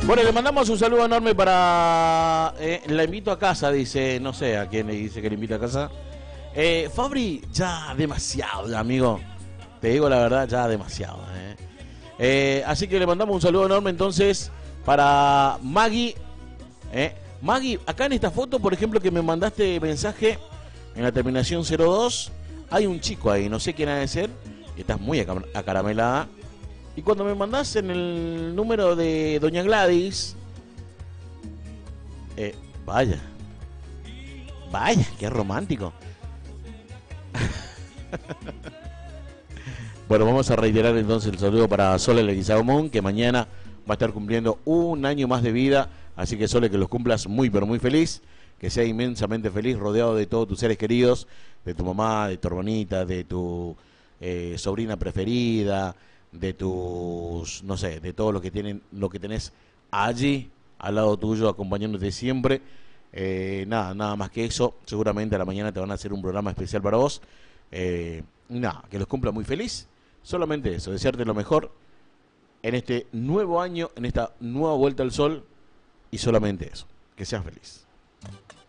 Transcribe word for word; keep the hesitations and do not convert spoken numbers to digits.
Bueno, le mandamos un saludo enorme para... Eh, la invito a casa, dice, no sé a quién le dice que le invita a casa. Eh, Fabri, ya demasiado, ya, amigo. Te digo la verdad, ya demasiado. Eh. Eh, así que le mandamos un saludo enorme entonces para Maggie. Eh. Maggie, acá en esta foto, por ejemplo, que me mandaste mensaje en la terminación cero dos, hay un chico ahí, no sé quién ha de ser, y estás muy acaramelada. Y cuando me mandás en el número de Doña Gladys, eh, vaya, vaya, qué romántico. Bueno, vamos a reiterar entonces el saludo para Sole Leguizamón, que mañana va a estar cumpliendo un año más de vida. Así que Sole, que los cumplas muy pero muy feliz, que sea inmensamente feliz, rodeado de todos tus seres queridos, de tu mamá, de tu hermanita, de tu eh, sobrina preferida, de tus, no sé, de todo lo que tienen, lo que tenés allí al lado tuyo, acompañándote siempre. Eh, nada, nada más que eso. Seguramente a la mañana te van a hacer un programa especial para vos. Eh, nada, que los cumpla muy feliz. Solamente eso, desearte lo mejor en este nuevo año, en esta nueva vuelta al sol, y solamente eso, que seas feliz.